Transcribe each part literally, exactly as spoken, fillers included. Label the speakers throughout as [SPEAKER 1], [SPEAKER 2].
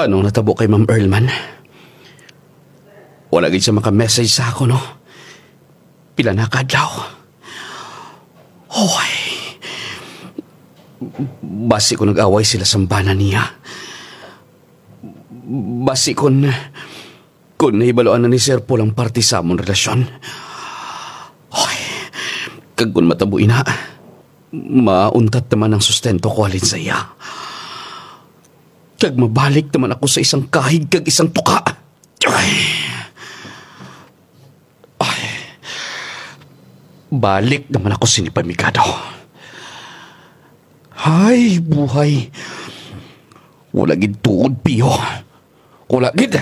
[SPEAKER 1] Anong natabo kay Ma'am Earlman? Wala gid siya maka-message sa ako, no? Pila na kadlaw. Hoy. Basi ko nag-away sila sa bana niya. Basi kon kun nahibaloan na ni Sir Paul ang parte sa among relasyon. Hoy. Kag kun matabuin na, mauntat naman ang sustento ko alin sa iya. Kag mabalik naman ako sa isang kahig kag isang tuka. Ay. Ay. Balik naman ako sinipamigado. Hay, buhay. Wala gid tuod, Pio. Wala gid.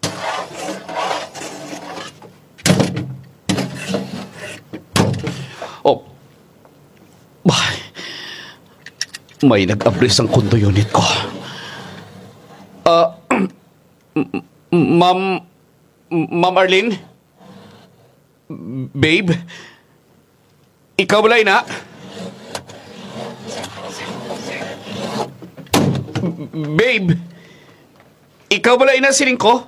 [SPEAKER 1] Oh. Bah. May nag-abris ang kondo unit ko. Uh, Ma'am... Ma'am Arlene? Babe? Ikaw balay na? Babe? Ikaw balay na siling ko?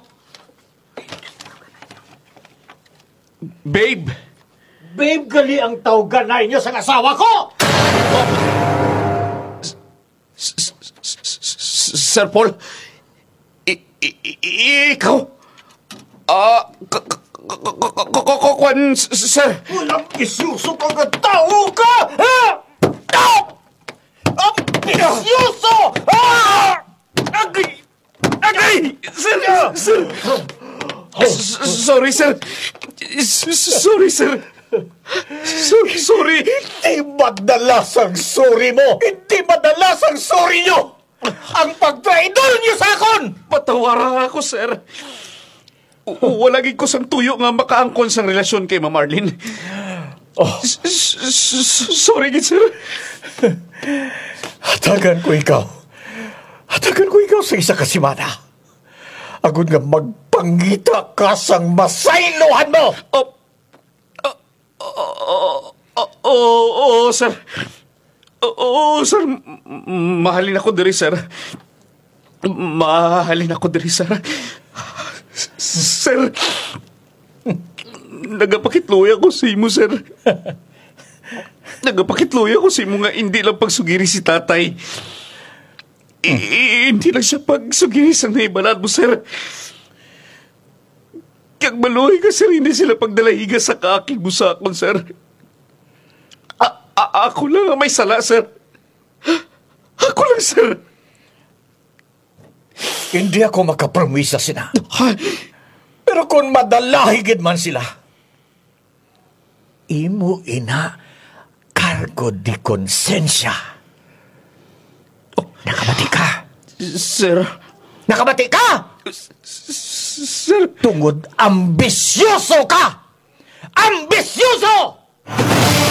[SPEAKER 1] Babe?
[SPEAKER 2] Babe, gali ang tawganay niyo sa asawa ko!
[SPEAKER 1] Oh. Sir Paul? I- i- i- ikaw? Ah, kwan, sir.
[SPEAKER 2] Walang isyuso ka nga tao ka! Ha? Ang isyuso! Ha?
[SPEAKER 1] Agay! Agay! Sir! Sir! Sorry, sir. Sorry, sir. Sorry, sorry.
[SPEAKER 2] Hindi madalas ang sorry mo! Hindi madalas ang sorry niyo! Ang pagtraidor niyo sa akon!
[SPEAKER 1] Patawaran ako, sir. U- Wala gid ko sang tuyo nga makaangkon sang relasyon kay Ma'am Arlene.
[SPEAKER 2] Oh.
[SPEAKER 1] S- s- s- Sorry gid, sir.
[SPEAKER 2] Hatagan ko ikaw. Hatagan ko ikaw sa isa ka simana. Agud nga magpangita ka sang masaylohan mo!
[SPEAKER 1] Oh. Oh, oh, oh, oh, oh, sir. Oo, oh, sir. M- Mahalin ako diri, sir. Mahalin ako diri, sir. Sir, nagapakitluya ko sa imo, sir. Nagapakitluya ko sa imo nga hindi lang pagsugiri si tatay. I- hindi lang siya pagsugiri sa naibalad mo, sir. Kag maluhay ka, sir, hindi sila pagdalahiga sa kaaking busakon, sir. A- a- ako lang ang may sala, sir. Ako lang, sir.
[SPEAKER 2] Hindi ako makapromisa sina.
[SPEAKER 1] Ha?
[SPEAKER 2] Pero kung madalahigid man sila, imo ina cargo di konsensya. Oh, nakabati ka.
[SPEAKER 1] Sir.
[SPEAKER 2] Nakabati ka!
[SPEAKER 1] Sir.
[SPEAKER 2] Tungod ambisyoso ka! Ambisyoso!